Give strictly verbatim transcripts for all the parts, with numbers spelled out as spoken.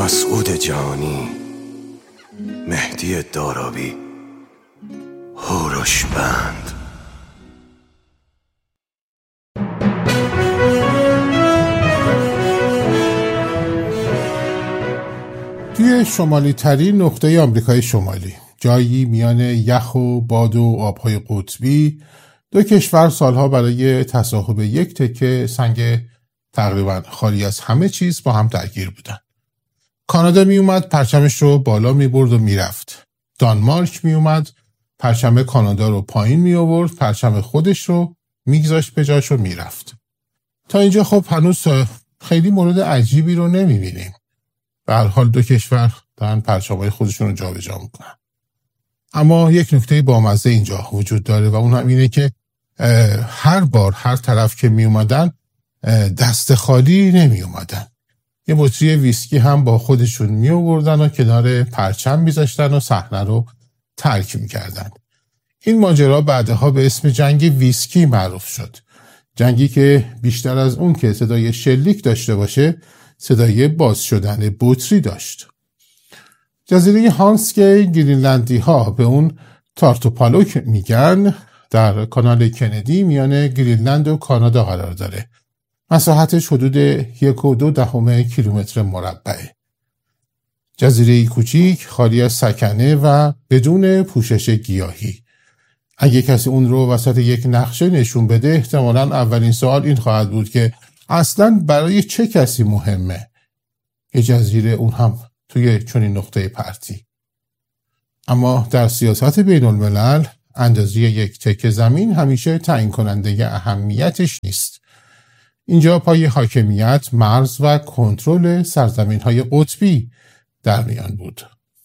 مسعود جهانی، مهدی دارابی، هوروش بند. توی شمالی ترین نقطه آمریکای شمالی، جایی میان یخ و باد و آبهای قطبی، دو کشور سالها برای تصاحب یک تکه سنگ تقریبا خالی از همه چیز با هم درگیر بودن. کانادا می اومد پرچمش رو بالا می برد و می رفت. دانمارک می اومد پرچم کانادا رو پایین می آورد، پرچم خودش رو می گذاشت به جاش و می رفت. تا اینجا خب هنوز خیلی مورد عجیبی رو نمی بینیم. به هر حال دو کشور دارن پرچم‌های خودشون رو جابجا میکنن. اما یک نکته بامزه اینجا وجود داره و اون هم اینه که هر بار هر طرف که می اومدن دست خالی نمی اومدن. یه بطری ویسکی هم با خودشون می آوردن و کنار پرچم میذاشتن و صحنه رو ترک میکردن. این ماجرا بعدها به اسم جنگ ویسکی معروف شد. جنگی که بیشتر از اون که صدای شلیک داشته باشه، صدای باز شدن بطری داشت. جزیره هانسکی گرینلندی ها به اون تارتوپالوک میگن، در کانال کندی میان گرینلند و کانادا قرار داره. مساحتش حدود یک و دو دهم کیلومتر مربعه. جزیره کوچیک، خالی از سکنه و بدون پوشش گیاهی. اگه کسی اون رو وسط یک نقشه نشون بده، احتمالاً اولین سوال این خواهد بود که اصلاً برای چه کسی مهمه یه جزیره، اون هم توی چنین نقطه پرتی. اما در سیاست بین الملل اندازه یک تکه زمین همیشه تعیین کننده اهمیتش نیست. اینجا پای حاکمیت، مرز و کنترل سرزمین‌های قطبی در میان بود.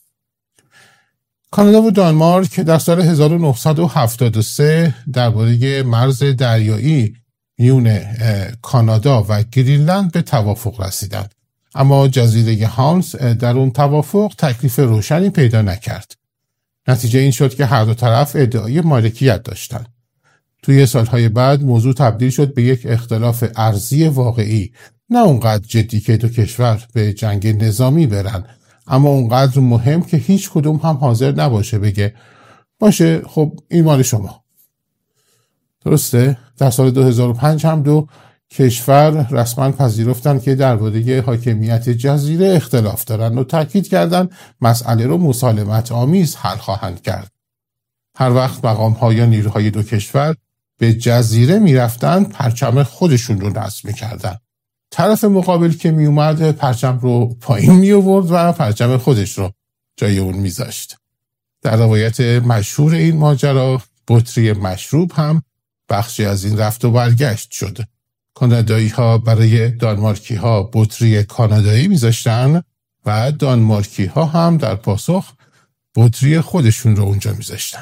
کانادا و دانمارک در سال هزار و نهصد و هفتاد و سه درباره مرز دریایی میون کانادا و گرینلند به توافق رسیدند. اما جزیره هانس در اون توافق تکلیف روشنی پیدا نکرد. نتیجه این شد که هر دو طرف ادعای مالکیت داشتند. توی سالهای بعد موضوع تبدیل شد به یک اختلاف ارضی واقعی، نه اونقدر جدی که دو کشور به جنگ نظامی برن، اما اونقدر مهم که هیچ کدوم هم حاضر نباشه بگه باشه خب این مال شما. درسته؟ در سال دو هزار و پنج هم دو کشور رسما پذیرفتن که درباره حاکمیت جزیره اختلاف دارن و تاکید کردن مسئله رو مسالمت آمیز حل خواهند کرد. هر وقت مقام‌ها یا نیروهای دو کشور به جزیره میرفتن، پرچم خودشون رو نصب میکردن. طرف مقابل که میومد پرچم رو پایین میآورد و پرچم خودش رو جای اون میذاشت. در روایت مشهور این ماجرا، بطری مشروب هم بخشی از این رفت و برگشت شد. کانادایی ها برای دانمارکی ها بطری کانادایی میذاشتن و دانمارکی ها هم در پاسخ بطری خودشون رو اونجا میذاشتن.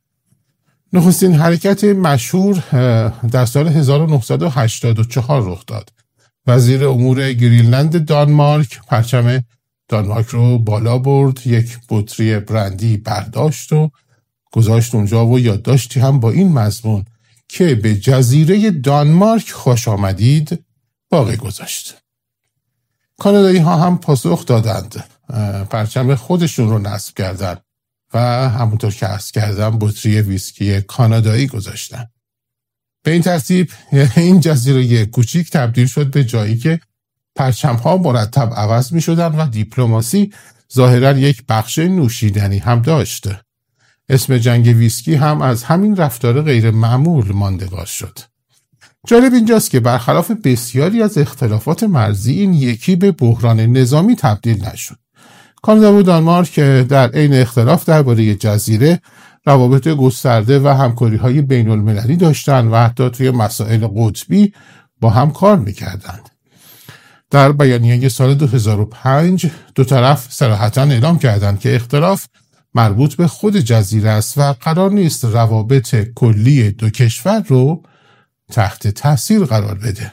نخستین حرکت مشهور در سال هزار و نهصد و هشتاد و چهار رخ داد. وزیر امور گرینلند دانمارک پرچم دانمارک رو بالا برد، یک بطری برندی برداشت و گذاشت اونجا و یادداشتی هم با این مضمون که به جزیره دانمارک خوش آمدید باقی گذاشت. کانادایی ها هم پاسخ دادند، پرچم خودشون رو نصب کردند و همونطور که عرض کردم بطری ویسکی کانادایی گذاشتن. به این ترتیب این جزیره کوچیک تبدیل شد به جایی که پرچم‌ها مرتب عوض می‌شدن و دیپلماسی ظاهراً یک بخش نوشیدنی هم داشت. اسم جنگ ویسکی هم از همین رفتار غیر معمول ماندگار شد. جالب اینجاست که برخلاف بسیاری از اختلافات مرزی، این یکی به بحران نظامی تبدیل نشد. کانادا و دانمارک در عین اختلاف درباره جزیره روابط گسترده و همکاری‌های بین‌المللی داشتند و حتی توی مسائل قطبی با هم کار می‌کردند. در بیانیه سال دو هزار و پنج دو طرف صراحتاً اعلام کردند که اختلاف مربوط به خود جزیره است و قرار نیست روابط کلی دو کشور رو تحت تاثیر قرار بده.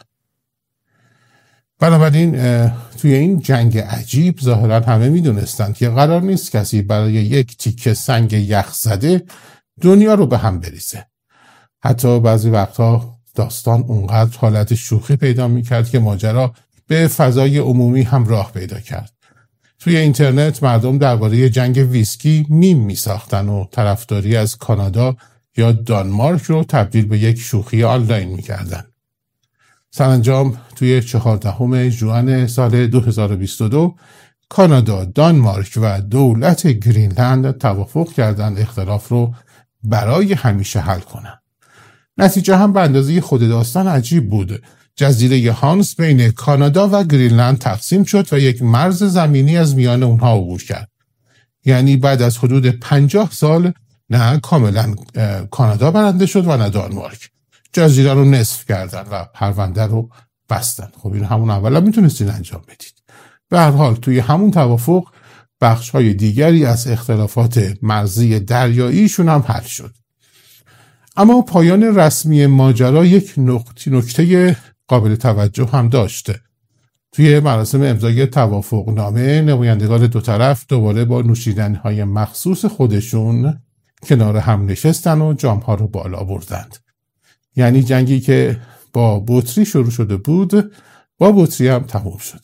بنابراین توی این جنگ عجیب ظاهراً همه میدونستند که قرار نیست کسی برای یک تیکه سنگ یخ زده دنیا رو به هم بریزه. حتی بعضی وقتها داستان اونقدر حالت شوخی پیدا میکرد که ماجرا به فضای عمومی هم راه پیدا کرد. توی اینترنت مردم درباره جنگ ویسکی میم می ساختن و طرفداری از کانادا یا دانمارک رو تبدیل به یک شوخی آنلاین می کردن. سرانجام توی چهاردهم ژوئن سال دو هزار و بیست و دو کانادا، دانمارک و دولت گرینلند توافق کردند اختلاف رو برای همیشه حل کنند. نتیجه هم به اندازه خود داستان عجیب بود. جزیره هانس بین کانادا و گرینلند تقسیم شد و یک مرز زمینی از میان اونها عبور کرد. یعنی بعد از حدود پنجاه سال نه کاملا کانادا برنده شد و نه دانمارک. جزیره رو نصف کردن و پرونده رو بستن. خب این همون اولا میتونستین انجام بدید. به هر حال توی همون توافق بخش‌های دیگری از اختلافات مرزی دریاییشون هم حل شد. اما پایان رسمی ماجرا یک نکته نکته قابل توجه هم داشته. توی مراسم امضای توافقنامه نمایندگان دو طرف دوباره با نوشیدنی‌های مخصوص خودشون کنار هم نشستن و جام‌ها رو بالا بردند. یعنی جنگی که با بطری شروع شده بود با بطری هم تموم شد.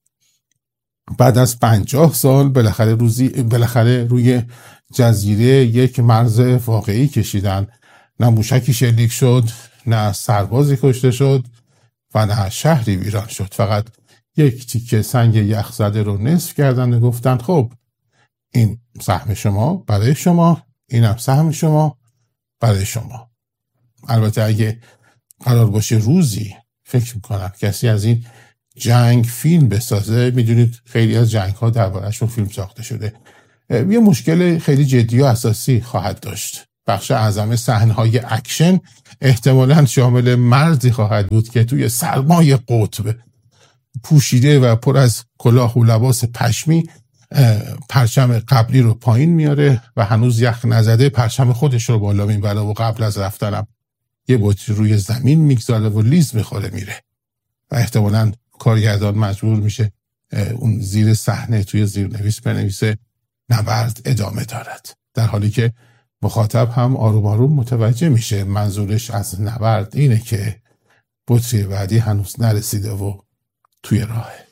بعد از پنجاه سال بالاخره روزی بالاخره روی جزیره یک مرز واقعی کشیدن. نه موشکی شلیک شد، نه سربازی کشته شد و نه شهری ویران شد. فقط یک تیکه سنگ یخزده رو نصف کردن و گفتن خب این سهم شما برای شما، اینم سهم شما برای شما. البته اگه قرار باشه روزی فکر میکنم کسی از این جنگ فیلم بسازه، میدونید خیلی از جنگ ها درباره‌شون فیلم ساخته شده، یه مشکل خیلی جدی و اساسی خواهد داشت. بخش اعظم صحنه‌های اکشن احتمالاً شامل مردی خواهد بود که توی سرمای قطب پوشیده و پر از کلاه و لباس پشمی پرچم قبلی رو پایین میاره و هنوز یخ نزده پرچم خودش رو بالا میبره و قبل از رفتنم یه بطری روی زمین میگذاره و لیز میخوره میره و احتمالاً کارگردان مجبور میشه اون زیر صحنه توی زیرنویس بنویسه نبرد ادامه دارد، در حالی که مخاطب هم آروم آروم متوجه میشه منظورش از نبرد اینه که بطری بعدی هنوز نرسیده و توی راهه.